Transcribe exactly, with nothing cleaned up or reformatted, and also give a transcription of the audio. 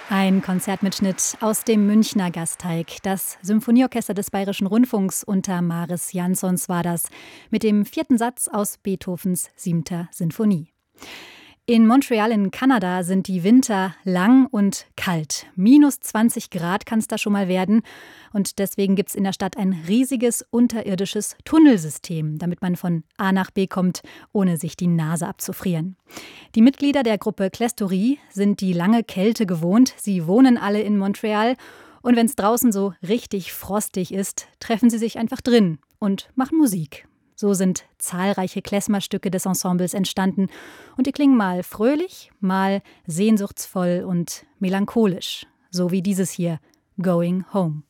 Ein Konzertmitschnitt aus dem Münchner Gasteig. Das Symphonieorchester des Bayerischen Rundfunks unter Maris Jansons war das, mit dem vierten Satz aus Beethovens siebter Sinfonie. In Montreal in Kanada sind die Winter lang und kalt. Minus zwanzig Grad kann es da schon mal werden. Und deswegen gibt es in der Stadt ein riesiges unterirdisches Tunnelsystem, damit man von A nach B kommt, ohne sich die Nase abzufrieren. Die Mitglieder der Gruppe Clestorie sind die lange Kälte gewohnt. Sie wohnen alle in Montreal. Und wenn es draußen so richtig frostig ist, treffen sie sich einfach drin und machen Musik. So sind zahlreiche Klezmerstücke des Ensembles entstanden und die klingen mal fröhlich, mal sehnsuchtsvoll und melancholisch, so wie dieses hier, Going Home.